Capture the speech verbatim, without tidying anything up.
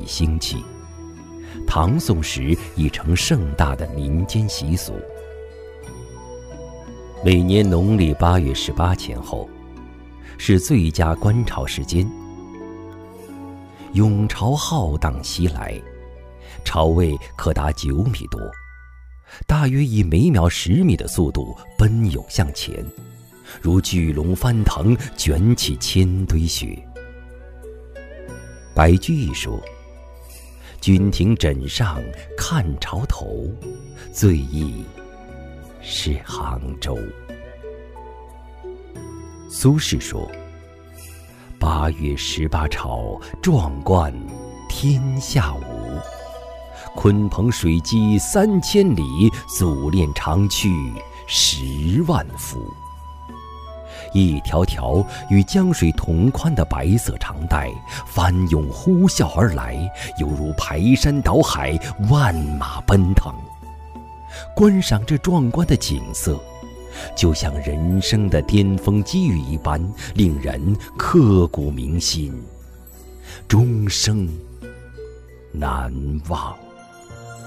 兴起，唐宋时已成盛大的民间习俗。每年农历八月十八前后，是最佳观潮时间。涌潮浩荡袭来，潮位可达九米多，大约以每秒十米的速度奔涌向前，如巨龙翻腾，卷起千堆雪。白居易说：“君庭枕上看潮头，最忆是杭州。”苏轼说：“八月十八潮，壮观天下无。鲲鹏水击三千里，祖练长驱十万伏。”一条条与江水同宽的白色长带翻涌呼啸而来，犹如排山倒海，万马奔腾。观赏这壮观的景色，就像人生的巅峰机遇一般，令人刻骨铭心，终生难忘。